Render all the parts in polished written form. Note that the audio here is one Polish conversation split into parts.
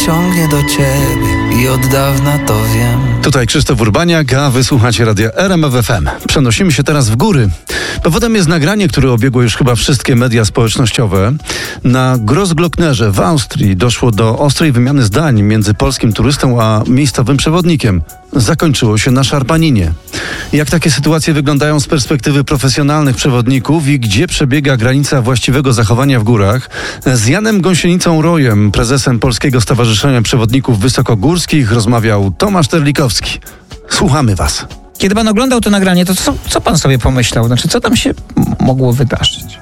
ciągnie do ciebie i od dawna to wiem. Tutaj Krzysztof Urbaniak, a wysłuchacie radia RMF FM. Przenosimy się teraz w góry. Powodem jest nagranie, które obiegło już chyba wszystkie media społecznościowe. Na Großglocknerze w Austrii doszło do ostrej wymiany zdań między polskim turystą a miejscowym przewodnikiem. Zakończyło się na szarpaninie. Jak takie sytuacje wyglądają z perspektywy profesjonalnych przewodników i gdzie przebiega granica właściwego zachowania w górach? Z Janem Gąsienicą-Rojem, prezesem Polskiego Stowarzyszenia Przewodników Wysokogórskich, rozmawiał Tomasz Terlikowski. Słuchamy was. Kiedy pan oglądał to nagranie, to co pan sobie pomyślał? Znaczy, co tam się mogło wydarzyć?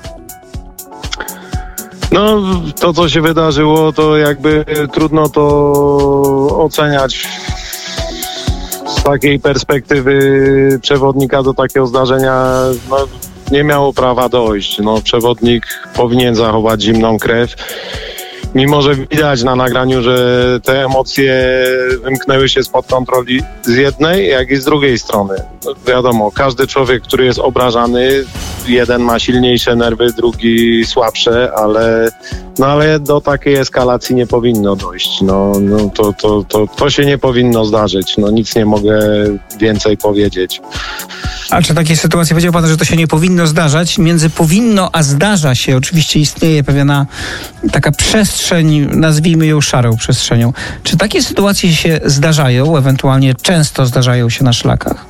No, to co się wydarzyło, to jakby trudno to oceniać z takiej perspektywy przewodnika do takiego zdarzenia. No, nie miało prawa dojść. No, przewodnik powinien zachować zimną krew. Mimo że widać na nagraniu, że te emocje wymknęły się spod kontroli z jednej, jak i z drugiej strony. No, wiadomo, każdy człowiek, który jest obrażany, jeden ma silniejsze nerwy, drugi słabsze, ale do takiej eskalacji nie powinno dojść. To się nie powinno zdarzyć. No, nic nie mogę więcej powiedzieć. A czy takie sytuacje, powiedział pan, że to się nie powinno zdarzać? Między powinno a zdarza się oczywiście istnieje pewna taka przestrzeń, nazwijmy ją szarą przestrzenią. Czy takie sytuacje się zdarzają, ewentualnie często zdarzają się na szlakach?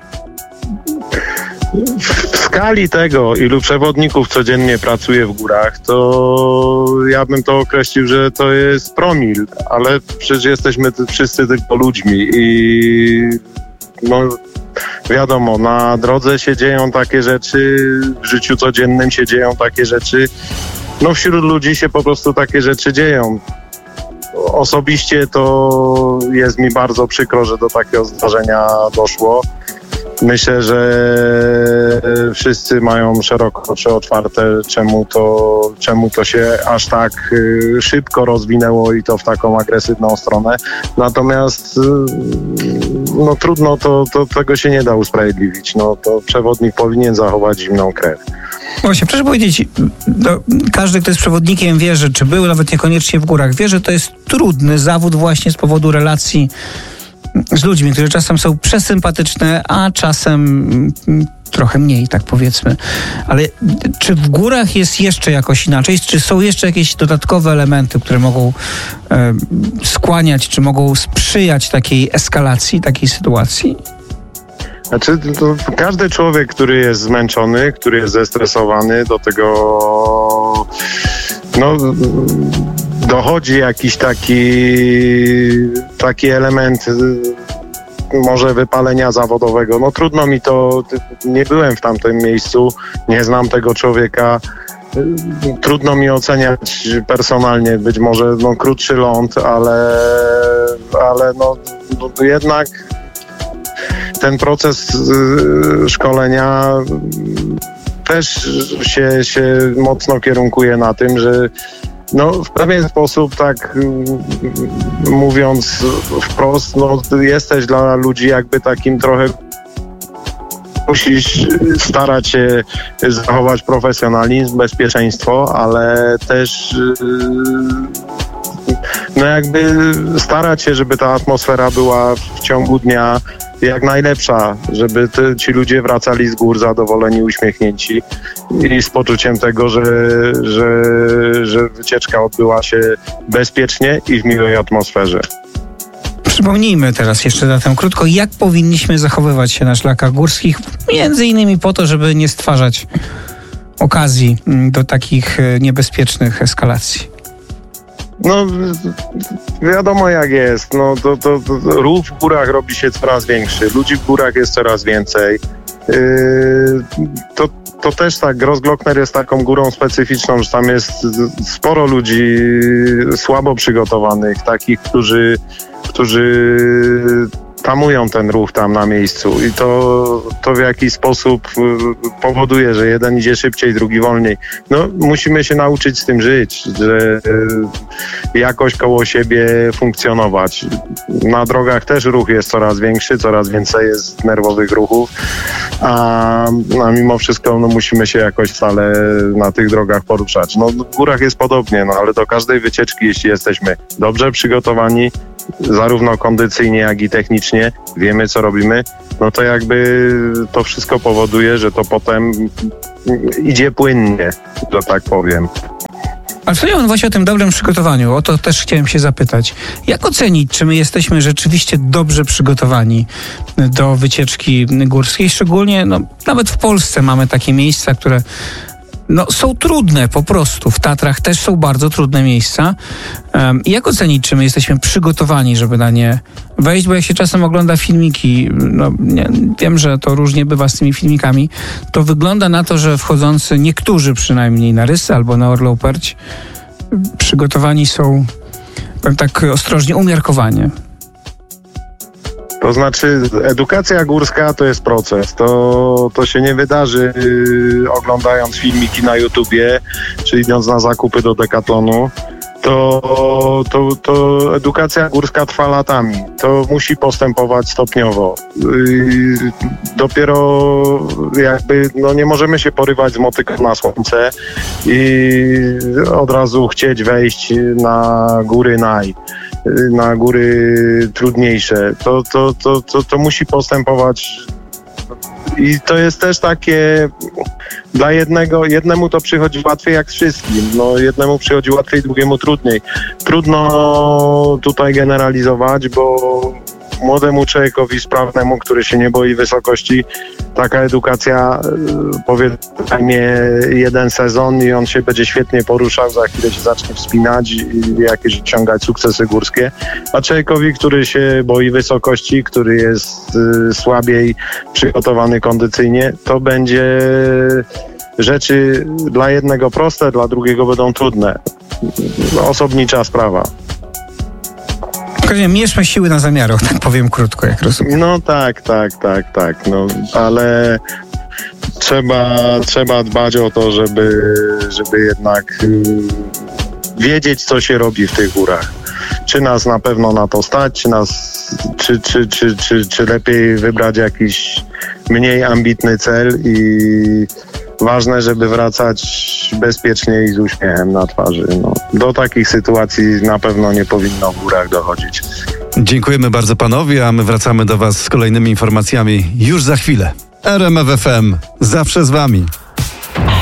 W skali tego, ilu przewodników codziennie pracuje w górach, to ja bym to określił, że to jest promil, ale przecież jesteśmy wszyscy tylko ludźmi i no wiadomo, na drodze się dzieją takie rzeczy, w życiu codziennym się dzieją takie rzeczy, no wśród ludzi się po prostu takie rzeczy dzieją. Osobiście to jest mi bardzo przykro, że do takiego zdarzenia doszło. Myślę, że wszyscy mają szeroko oczy otwarte, czemu to się aż tak szybko rozwinęło i to w taką agresywną stronę. Natomiast no trudno, tego się nie da usprawiedliwić. No, to przewodnik powinien zachować zimną krew. Właśnie, proszę powiedzieć, każdy, kto jest przewodnikiem, wie, że czy był nawet niekoniecznie w górach, wie, że to jest trudny zawód właśnie z powodu relacji z ludźmi, którzy czasem są przesympatyczne, a czasem trochę mniej, tak powiedzmy. Ale czy w górach jest jeszcze jakoś inaczej? Czy są jeszcze jakieś dodatkowe elementy, które mogą skłaniać, czy mogą sprzyjać takiej eskalacji, takiej sytuacji? Znaczy, każdy człowiek, który jest zmęczony, który jest zestresowany, do tego dochodzi jakiś taki element może wypalenia zawodowego. No trudno mi to, nie byłem w tamtym miejscu, nie znam tego człowieka. Trudno mi oceniać personalnie, być może krótszy ląd, ale jednak ten proces szkolenia też się mocno kierunkuje na tym, że w pewien sposób, tak mówiąc wprost, jesteś dla ludzi jakby takim trochę, musisz starać się zachować profesjonalizm, bezpieczeństwo, ale też jakby starać się, żeby ta atmosfera była w ciągu dnia jak najlepsza, żeby ci ludzie wracali z gór zadowoleni, uśmiechnięci i z poczuciem tego, że wycieczka odbyła się bezpiecznie i w miłej atmosferze. Przypomnijmy teraz jeszcze zatem krótko, jak powinniśmy zachowywać się na szlakach górskich, między innymi po to, żeby nie stwarzać okazji do takich niebezpiecznych eskalacji. No, wiadomo jak jest. To ruch w górach robi się coraz większy. Ludzi w górach jest coraz więcej. To też tak, Großglockner jest taką górą specyficzną, że tam jest sporo ludzi słabo przygotowanych, takich, którzy tamują ten ruch tam na miejscu i to w jakiś sposób powoduje, że jeden idzie szybciej, drugi wolniej. Musimy się nauczyć z tym żyć, że jakoś koło siebie funkcjonować. Na drogach też ruch jest coraz większy, coraz więcej jest nerwowych ruchów, a mimo wszystko musimy się jakoś stale na tych drogach poruszać. No, w górach jest podobnie, ale do każdej wycieczki, jeśli jesteśmy dobrze przygotowani, zarówno kondycyjnie, jak i technicznie, wiemy co robimy, no to jakby to wszystko powoduje, że to potem idzie płynnie, że tak powiem. Ale wspomniałem właśnie o tym dobrym przygotowaniu. O to też chciałem się zapytać. Jak ocenić, czy my jesteśmy rzeczywiście dobrze przygotowani do wycieczki górskiej? Szczególnie, nawet w Polsce mamy takie miejsca, które są trudne po prostu. W Tatrach też są bardzo trudne miejsca. I jak ocenić, czy my jesteśmy przygotowani, żeby na nie wejść? Bo jak się czasem ogląda filmiki, wiem, że to różnie bywa z tymi filmikami, to wygląda na to, że wchodzący, niektórzy przynajmniej na Rysy albo na Orlą Perć, przygotowani są, powiem tak ostrożnie, umiarkowanie. To znaczy, edukacja górska to jest proces. To się nie wydarzy oglądając filmiki na YouTubie, czy idąc na zakupy do Decathlonu. To edukacja górska trwa latami. To musi postępować stopniowo. Dopiero jakby nie możemy się porywać z motyką na słońce i od razu chcieć wejść na góry na góry trudniejsze. To musi postępować i to jest też takie dla jednemu to przychodzi łatwiej jak z wszystkim. Jednemu przychodzi łatwiej, drugiemu trudniej. Trudno tutaj generalizować, bo młodemu człowiekowi sprawnemu, który się nie boi wysokości, taka edukacja powiedzmy jeden sezon i on się będzie świetnie poruszał, za chwilę się zacznie wspinać i jakieś osiągać sukcesy górskie. A człowiekowi, który się boi wysokości, który jest słabiej przygotowany kondycyjnie, to będzie rzeczy dla jednego proste, dla drugiego będą trudne. Osobnicza sprawa. Mierzmy siły na zamiary, tak powiem krótko, jak rozumiem. Tak. Ale trzeba dbać o to, żeby jednak wiedzieć, co się robi w tych górach. Czy nas na pewno na to stać, czy lepiej wybrać jakiś mniej ambitny cel i ważne, żeby wracać bezpiecznie i z uśmiechem na twarzy. Do takich sytuacji na pewno nie powinno w górach dochodzić. Dziękujemy bardzo panowie, a my wracamy do was z kolejnymi informacjami już za chwilę. RMF FM zawsze z wami.